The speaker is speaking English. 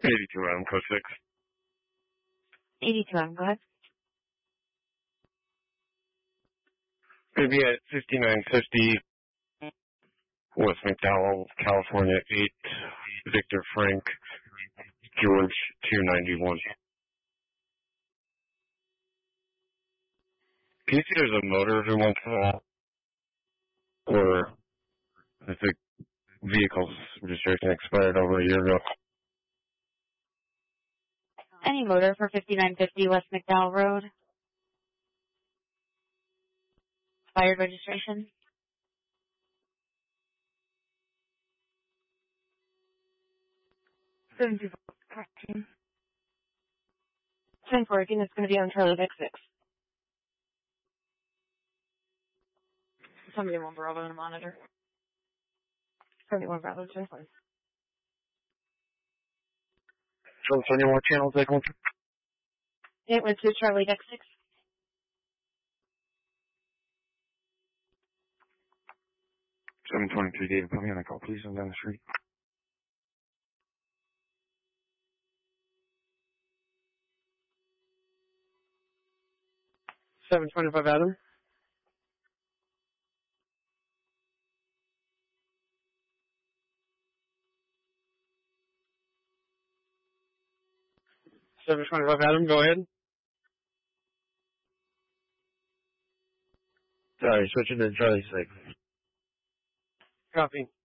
82 Adam, code 6. 82 Adam, go ahead. Going to be at 5950 West McDowell, California, 8 Victor Frank, George, 291. Can you see there's a motor every once in a while? Or if the vehicle's registration expired over a year ago? Any motor for 5950 West McDowell Road? Expired registration? Correction. 10-4, again, it's going to be on Charlie Vic 6. 71 Bravo on the monitor. 71 Bravo, 10-4. So, any more channels that go through? It went to Charlie Vic 6. 723 David, put me on a call, please. I'm down the street. 725 Adam. Adam, go ahead. Sorry, switching to Charlie 6. Copy.